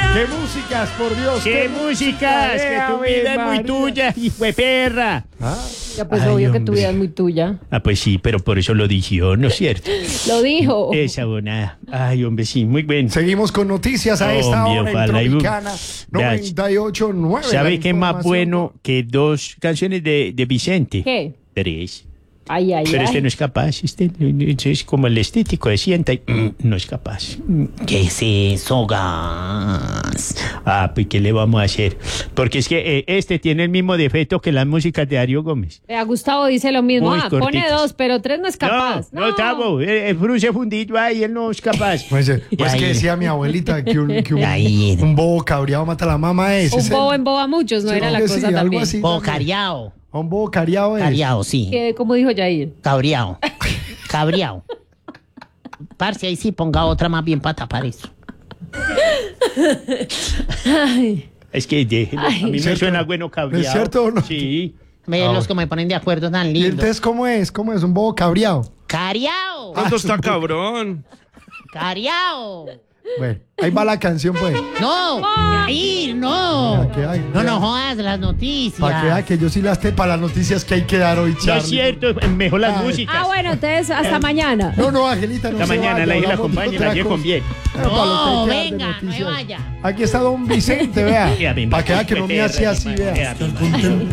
¡Qué músicas, por Dios! ¡Qué músicas! ¡Que tu vida es muy tuya, hijo de perra! Ya pues Ay, obvio que tu hombre. vida es muy tuya. Ah, pues sí, pero por eso lo dije yo, ¿no es cierto? Lo dijo. Esa bonada. Ay, hombre, sí, muy bien. Seguimos con noticias a esta Hombre, hora en ojalá y- Tropicana Vea, 98.9. ¿Sabe La qué es más información bueno que dos canciones de Vicente? ¿Qué? Tres. Ay, ay, Pero ay. este no es capaz, este es como el estético de sienta y no es capaz. ¿Qué es eso, gas? Ah, pues ¿qué le vamos a hacer? Porque es que este tiene el mismo defecto que las músicas de Darío Gómez. Gustavo dice lo mismo. Muy Pone cortitas. 2, pero 3 no es capaz. No, Tavo, el frunce fundido ahí, él no es capaz. Pues que Ahí. decía mi abuelita que Ahí. un bobo cabreado mata a la mamá. Ese Un es bobo emboba a muchos, no Sí, era creo la que cosa sí, algo también. así. O cariao. Un bobo cariado es. Cariao, sí. Que, como dijo Jair. Cabreao. Cabreao. Parce, ahí sí ponga otra más bien para tapar eso. Es que déjelo, a mí me ¿Cierto? suena bueno cabreado. ¿Es cierto o no? Sí. Ve Ah, los que me ponen de acuerdo tan ¿Y lindos. entonces cómo es? ¿Cómo es? Un bobo cabreado. Cariao. ¿Cuánto está cabrón? Cariao. Bueno, ahí va la canción, pues. No. Ahí, no. Para que hay- No, no jodas las noticias. Para que vea que yo sí las tengo para las noticias que hay que dar hoy, No es Charlie. cierto, mejor las Ay. músicas. Ah, bueno, entonces hasta mañana. No, Angelita, no Esta se mañana vaya, la hija la hablamos de acompaña y otra la llevo cosa. con bien. Para lo que hay No, que dar de venga, no me noticias. vaya. Aquí está don Vicente, vea. Ya, mi Para que vea que no me perra, hace así, mi vea. madre, mi madre.